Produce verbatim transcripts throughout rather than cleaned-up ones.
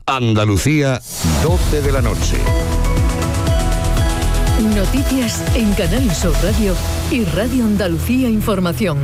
Andalucía, doce de la noche. Noticias en Canal Sur Radio y Radio Andalucía Información.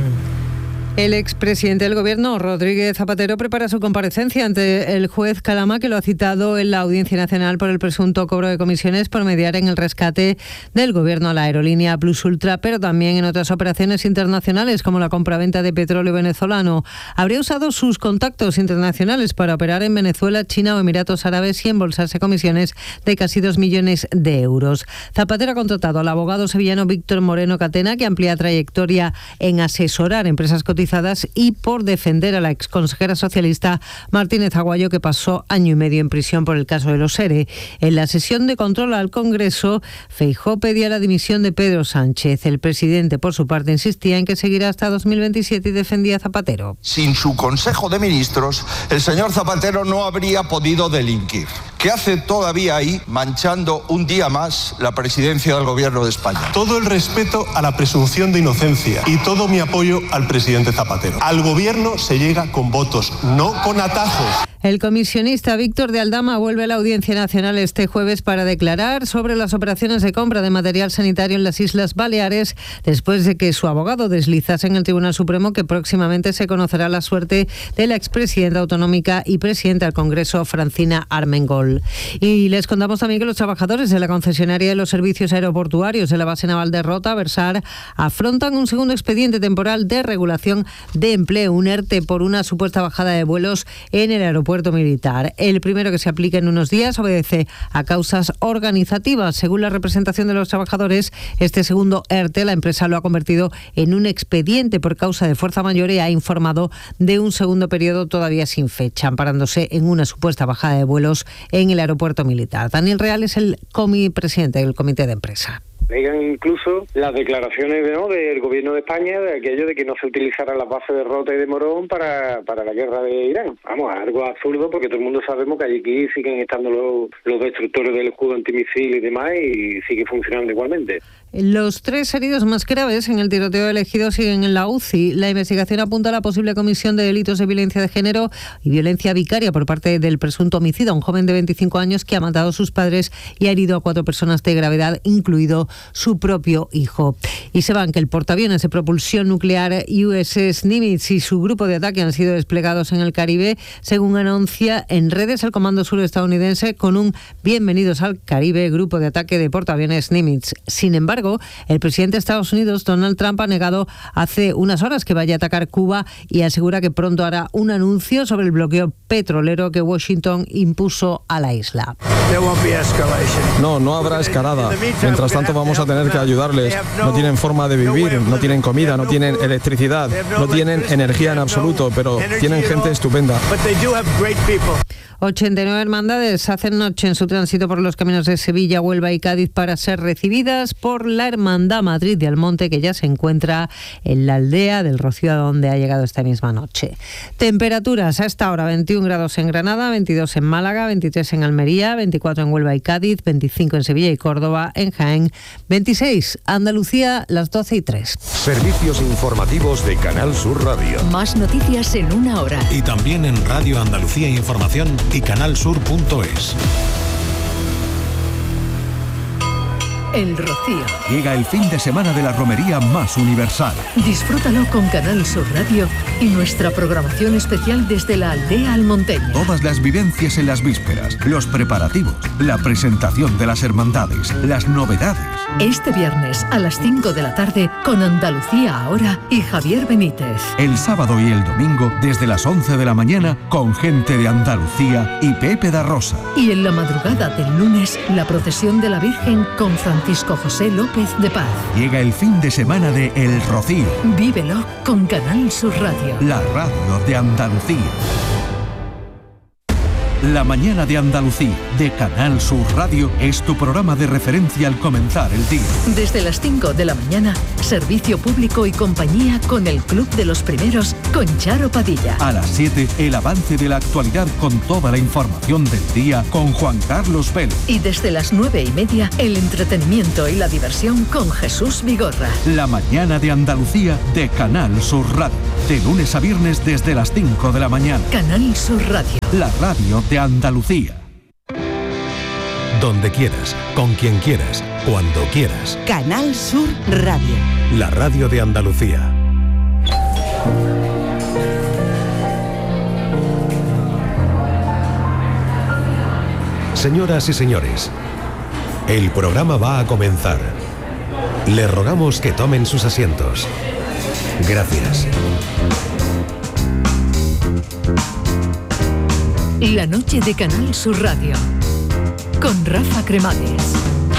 El expresidente del Gobierno, Rodríguez Zapatero, prepara su comparecencia ante el juez Calama, que lo ha citado en la Audiencia Nacional por el presunto cobro de comisiones por mediar en el rescate del Gobierno a la aerolínea Plus Ultra, pero también en otras operaciones internacionales como la compraventa de petróleo venezolano. Habría usado sus contactos internacionales para operar en Venezuela, China o Emiratos Árabes y embolsarse comisiones de casi dos millones de euros. Zapatero ha contratado al abogado sevillano Víctor Moreno Catena, que amplía trayectoria en asesorar empresas cotizadas, y por defender a la exconsejera socialista Martínez Aguayo, que pasó año y medio en prisión por el caso de los ERE. En la sesión de control al Congreso, Feijóo pedía la dimisión de Pedro Sánchez. El presidente, por su parte, insistía en que seguirá hasta dos mil veintisiete y defendía a Zapatero. Sin su Consejo de Ministros, el señor Zapatero no habría podido delinquir. ¿Qué hace todavía ahí, manchando un día más la presidencia del Gobierno de España? Todo el respeto a la presunción de inocencia y todo mi apoyo al presidente Zapatero. Al Gobierno se llega con votos, no con atajos. El comisionista Víctor de Aldama vuelve a la Audiencia Nacional este jueves para declarar sobre las operaciones de compra de material sanitario en las Islas Baleares, después de que su abogado deslizase en el Tribunal Supremo que próximamente se conocerá la suerte de la expresidenta autonómica y presidenta del Congreso, Francina Armengol. Y les contamos también que los trabajadores de la concesionaria de los servicios aeroportuarios de la base naval de Rota, Versar, afrontan un segundo expediente temporal de regulación de empleo, un ERTE, por una supuesta bajada de vuelos en el aeropuerto militar. El primero, que se aplica en unos días, obedece a causas organizativas. Según la representación de los trabajadores, este segundo ERTE la empresa lo ha convertido en un expediente por causa de fuerza mayor y ha informado de un segundo periodo todavía sin fecha, amparándose en una supuesta bajada de vuelos en el aeropuerto militar. Daniel Real es el comi presidente del comité de empresa. Vean incluso las declaraciones, ¿no?, del gobierno de España de aquello de que no se utilizara las bases de Rota y de Morón para, para la guerra de Irán. Vamos, algo absurdo, porque todo el mundo sabemos que allí siguen estando los, los destructores del escudo antimisil y demás, y sigue funcionando igualmente. Los tres heridos más graves en el tiroteo elegido siguen en la U C I. La investigación apunta a la posible comisión de delitos de violencia de género y violencia vicaria por parte del presunto homicida, un joven de veinticinco años que ha matado a sus padres y ha herido a cuatro personas de gravedad, incluido su propio hijo. Y sepan que el portaaviones de propulsión nuclear U S S Nimitz y su grupo de ataque han sido desplegados en el Caribe, según anuncia en redes el Comando Sur estadounidense, con un Bienvenidos al Caribe grupo de ataque de portaaviones Nimitz. Sin embargo, el presidente de Estados Unidos, Donald Trump, ha negado hace unas horas que vaya a atacar Cuba y asegura que pronto hará un anuncio sobre el bloqueo petrolero que Washington impuso a la isla. No, no habrá escalada. Mientras tanto vamos a tener que ayudarles. No tienen forma de vivir, no tienen comida, no tienen electricidad, no tienen energía en absoluto, pero tienen gente estupenda. ochenta y nueve hermandades hacen noche en su tránsito por los caminos de Sevilla, Huelva y Cádiz para ser recibidas por la Hermandad Madrid de Almonte, que ya se encuentra en la aldea del Rocío, a donde ha llegado esta misma noche. Temperaturas a esta hora: veintiún grados en Granada, veintidós en Málaga, veintitrés en Almería, veinticuatro en Huelva y Cádiz, veinticinco en Sevilla y Córdoba, en Jaén veintiséis. Andalucía, las doce y tres. Servicios informativos de Canal Sur Radio. Más noticias en una hora. Y también en Radio Andalucía Información y canalsur punto es. El Rocío. Llega el fin de semana de la romería más universal. Disfrútalo con Canal Sur Radio y nuestra programación especial desde la aldea almonteña. Todas las vivencias en las vísperas, los preparativos, la presentación de las hermandades, las novedades. Este viernes a las cinco de la tarde con Andalucía Ahora y Javier Benítez. El sábado y el domingo desde las once de la mañana con gente de Andalucía y Pepe da Rosa. Y en la madrugada del lunes, la procesión de la Virgen con Francisco Francisco José López de Paz. Llega el fin de semana de El Rocío. Vívelo con Canal Sur Radio. La radio de Andalucía. La mañana de Andalucía, de Canal Sur Radio, es tu programa de referencia al comenzar el día. Desde las cinco de la mañana, servicio público y compañía con el Club de los Primeros, con Charo Padilla. A las siete, el avance de la actualidad con toda la información del día con Juan Carlos Vélez. Y desde las nueve y media, el entretenimiento y la diversión con Jesús Vigorra. La mañana de Andalucía, de Canal Sur Radio. De lunes a viernes desde las cinco de la mañana. Canal Sur Radio. la radio de Andalucía. Donde quieras, con quien quieras, cuando quieras. Canal Sur Radio. La radio de Andalucía. Señoras y señores, el programa va a comenzar. Les rogamos que tomen sus asientos. Gracias. La noche de Canal Sur Radio con Rafa Cremades.